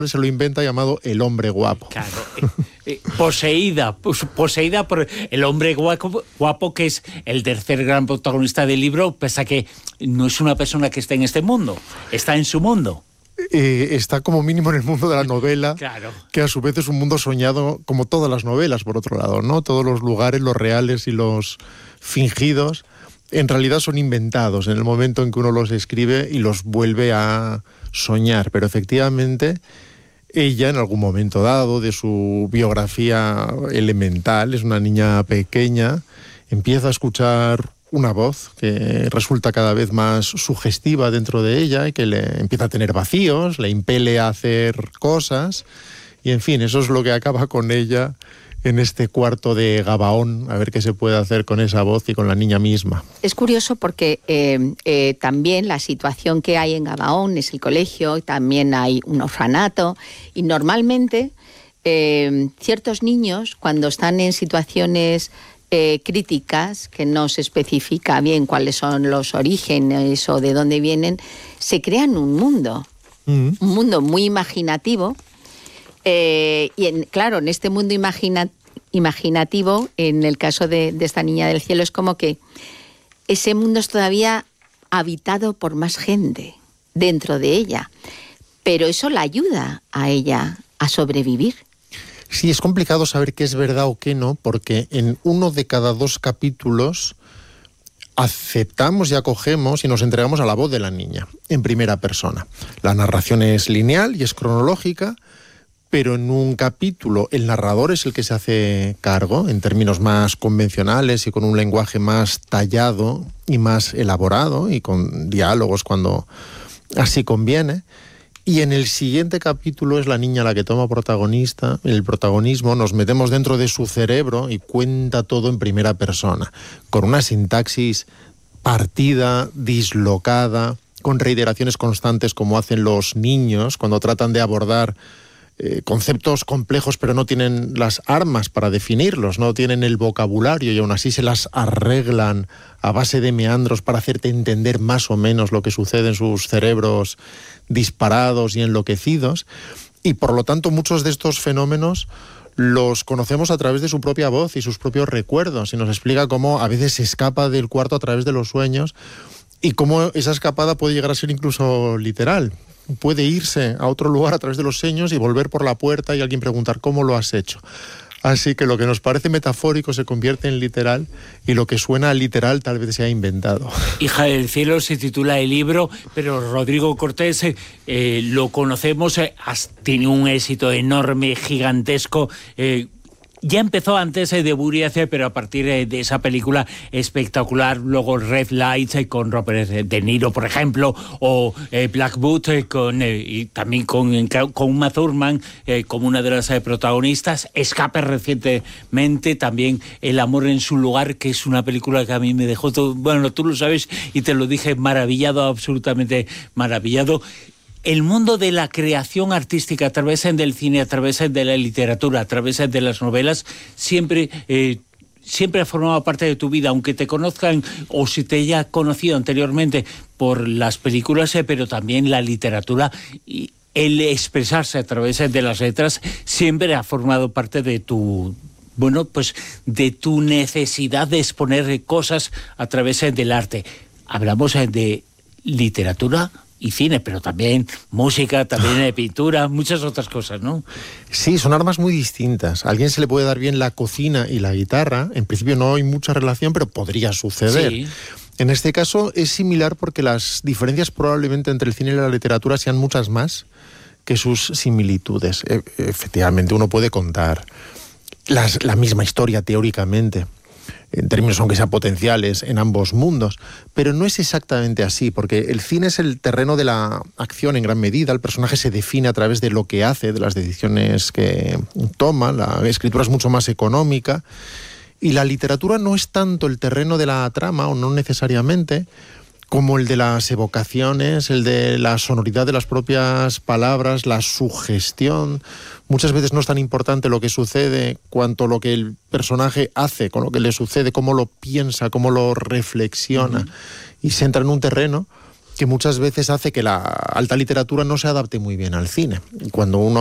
se lo inventa llamado el hombre guapo. Claro, poseída por el hombre guapo, que es el tercer gran protagonista del libro, pese a que no es una persona que está en este mundo, está en su mundo. Está como mínimo en el mundo de la novela, claro, que a su vez es un mundo soñado, como todas las novelas, por otro lado, ¿no? Todos los lugares, los reales y los fingidos, en realidad son inventados en el momento en que uno los escribe y los vuelve a soñar. Pero efectivamente, ella en algún momento dado de su biografía elemental, es una niña pequeña, empieza a escuchar una voz que resulta cada vez más sugestiva dentro de ella y que le empieza a tener vacíos, le impele a hacer cosas y en fin, eso es lo que acaba con ella en este cuarto de Gabaón, a ver qué se puede hacer con esa voz y con la niña misma. Es curioso porque también la situación que hay en Gabaón es el colegio, y también hay un orfanato y normalmente ciertos niños cuando están en situaciones críticas, que no se especifica bien cuáles son los orígenes o de dónde vienen, se crean un mundo muy imaginativo, y claro, en este mundo imaginativo, en el caso de esta niña del cielo, es como que ese mundo es todavía habitado por más gente dentro de ella, pero eso la ayuda a ella a sobrevivir. Sí, es complicado saber qué es verdad o qué no, porque en 1 de cada 2 capítulos aceptamos y acogemos y nos entregamos a la voz de la niña, en primera persona. La narración es lineal y es cronológica, pero en un capítulo el narrador es el que se hace cargo, en términos más convencionales y con un lenguaje más tallado y más elaborado, y con diálogos cuando así conviene. Y en el siguiente capítulo es la niña la que toma el protagonismo, nos metemos dentro de su cerebro y cuenta todo en primera persona, con una sintaxis partida, dislocada, con reiteraciones constantes como hacen los niños cuando tratan de abordar conceptos complejos pero no tienen las armas para definirlos, no tienen el vocabulario y aún así se las arreglan a base de meandros para hacerte entender más o menos lo que sucede en sus cerebros disparados y enloquecidos, y por lo tanto muchos de estos fenómenos los conocemos a través de su propia voz y sus propios recuerdos, y nos explica cómo a veces se escapa del cuarto a través de los sueños y cómo esa escapada puede llegar a ser incluso literal. Puede irse a otro lugar a través de los sueños y volver por la puerta y alguien preguntar ¿cómo lo has hecho? Así que lo que nos parece metafórico se convierte en literal y lo que suena literal tal vez se ha inventado. Hija del cielo se titula el libro, pero Rodrigo Cortés lo conocemos, tiene un éxito enorme, gigantesco. Ya empezó antes de Buriez, pero a partir de esa película espectacular, luego Red Lights con Robert De Niro, por ejemplo, o Black Boot y también con Uma Thurman como una de las protagonistas, Escape recientemente, también El amor en su lugar, que es una película que a mí me dejó todo, bueno, tú lo sabes y te lo dije, maravillado, absolutamente maravillado. El mundo de la creación artística a través del cine, a través de la literatura, a través de las novelas, siempre ha formado parte de tu vida, aunque te conozcan o si te haya conocido anteriormente por las películas, pero también la literatura y el expresarse a través de las letras siempre ha formado parte de tu... Bueno, pues de tu necesidad de exponer cosas a través del arte. Hablamos de literatura y cine, pero también música, también pintura, muchas otras cosas, ¿no? Sí, son armas muy distintas. A alguien se le puede dar bien la cocina y la guitarra. En principio no hay mucha relación, pero podría suceder. Sí. En este caso es similar porque las diferencias probablemente entre el cine y la literatura sean muchas más que sus similitudes. Efectivamente, uno puede contar la misma historia teóricamente, en términos aunque sean potenciales, en ambos mundos, pero no es exactamente así, porque el cine es el terreno de la acción en gran medida, el personaje se define a través de lo que hace, de las decisiones que toma, la escritura es mucho más económica, y la literatura no es tanto el terreno de la trama, o no necesariamente, como el de las evocaciones, el de la sonoridad de las propias palabras, la sugestión. Muchas veces no es tan importante lo que sucede cuanto lo que el personaje hace con lo que le sucede, cómo lo piensa, cómo lo reflexiona, y se entra en un terreno que muchas veces hace que la alta literatura no se adapte muy bien al cine. Cuando uno